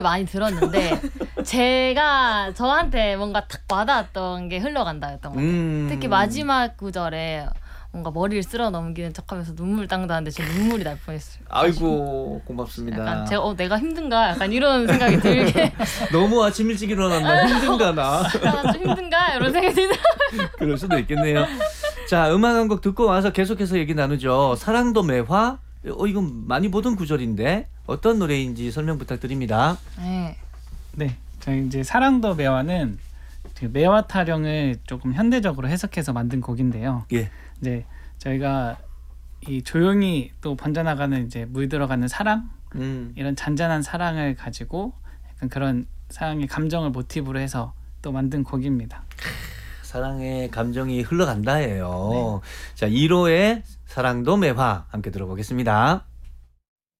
많이 들었는데 제가 저한테 뭔가 탁 와닿았던 게 흘러간다였던 것 같아요. 특히 마지막 구절에 뭔가 머리를 쓸어 넘기는 척하면서 눈물 땅다는데 제 눈물이 날 뻔했어요. 아이고 고맙습니다. 약간 제가 내가 힘든가 약간 이런 생각이 들게 너무 아침 일찍 일어난다 힘든가 나. 좀 힘든가 이런 생각이 들더라고요. 그럴 수도 있겠네요. 자, 음악 한 곡 듣고 와서 계속해서 얘기 나누죠. 사랑도 매화. 이건 많이 보던 구절인데 어떤 노래인지 설명 부탁드립니다. 네. 네, 저희 이제 사랑도 매화는 그 매화 타령을 조금 현대적으로 해석해서 만든 곡인데요. 예. 이제 저희가 이 조용히 또 번져나가는 이제 물들어가는 사랑, 이런 잔잔한 사랑을 가지고 약간 그런 사랑의 감정을 모티브로 해서 또 만든 곡입니다. 사랑의 감정이 흘러간다예요. 자, 1호의 사랑도 매화 함께 들어보겠습니다.